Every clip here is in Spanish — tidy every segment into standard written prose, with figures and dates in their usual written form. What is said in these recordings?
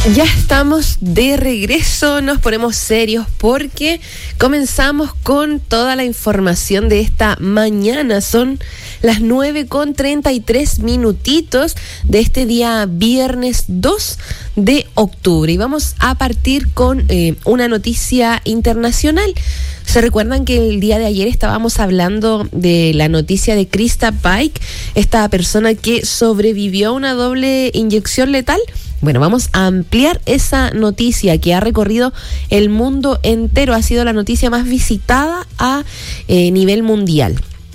Ya estamos de regreso, nos ponemos serios porque comenzamos con toda la información de esta mañana. Son las 9:33 de este día viernes 2 de octubre y vamos a partir con una noticia internacional. ¿Se recuerdan que el día de ayer estábamos hablando de la noticia de Krista Paik, esta persona que sobrevivió a una doble inyección letal? Bueno, vamos a ampliar esa noticia que ha recorrido el mundo entero. Ha sido la noticia más visitada a nivel mundial.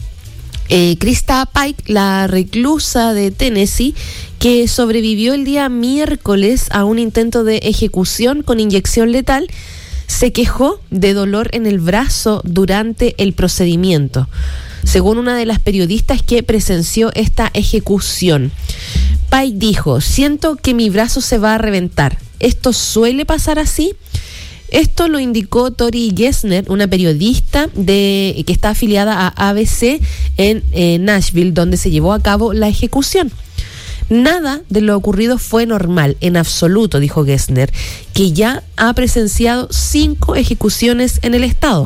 Krista Paik, la reclusa de Tennessee, que sobrevivió el día miércoles a un intento de ejecución con inyección letal, se quejó de dolor en el brazo durante el procedimiento, según una de las periodistas que presenció esta ejecución. Paik dijo: siento que mi brazo se va a reventar. ¿Esto suele pasar así? Esto lo indicó Tori Gessner, una periodista que está afiliada a ABC en Nashville, donde se llevó a cabo la ejecución. Nada de lo ocurrido fue normal, en absoluto, dijo Gessner, que ya ha presenciado 5 ejecuciones en el estado.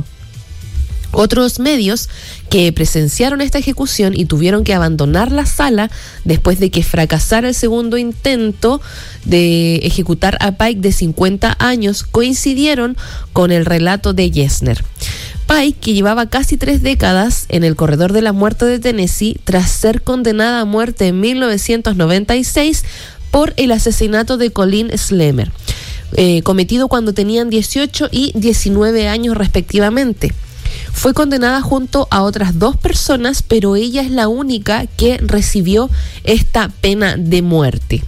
Otros medios que presenciaron esta ejecución y tuvieron que abandonar la sala después de que fracasara el segundo intento de ejecutar a Paik, de 50 años, coincidieron con el relato de Gessner. Paik, que llevaba casi 3 décadas en el corredor de la muerte de Tennessee tras ser condenada a muerte en 1996 por el asesinato de Colin Slemer, cometido cuando tenían 18 y 19 años respectivamente. Fue condenada junto a otras 2 personas, pero ella es la única que recibió esta pena de muerte.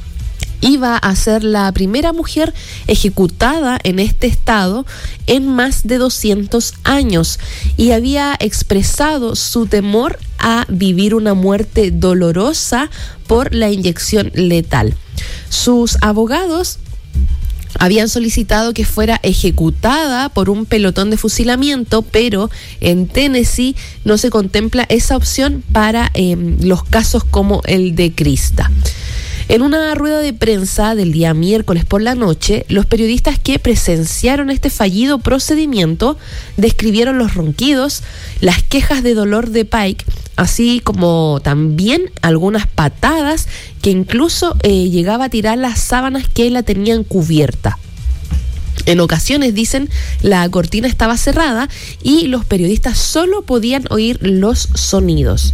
Iba a ser la primera mujer ejecutada en este estado en más de 200 años y había expresado su temor a vivir una muerte dolorosa por la inyección letal. Sus abogados habían solicitado que fuera ejecutada por un pelotón de fusilamiento, pero en Tennessee no se contempla esa opción para los casos como el de Krista. En una rueda de prensa del día miércoles por la noche, los periodistas que presenciaron este fallido procedimiento describieron los ronquidos, las quejas de dolor de Paik, así como también algunas patadas que incluso llegaba a tirar las sábanas que la tenían cubierta. En ocasiones, dicen, la cortina estaba cerrada y los periodistas solo podían oír los sonidos.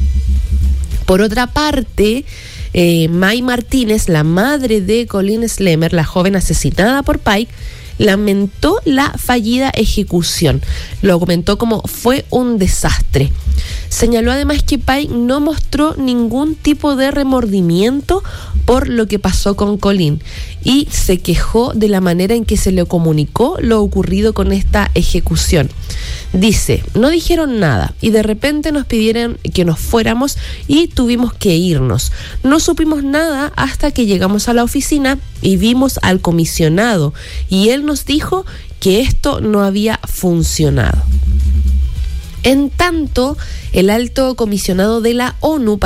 Por otra parte, May Martínez, la madre de Colin Slemer, la joven asesinada por Paik, lamentó la fallida ejecución. Lo comentó como fue un desastre. Señaló además que Paik no mostró ningún tipo de remordimiento por lo que pasó con Colin y se quejó de la manera en que se le comunicó lo ocurrido con esta ejecución. Dice: no dijeron nada y de repente nos pidieron que nos fuéramos y tuvimos que irnos. No supimos nada hasta que llegamos a la oficina y vimos al comisionado y él nos dijo que esto no había funcionado. En tanto, el alto comisionado de la ONU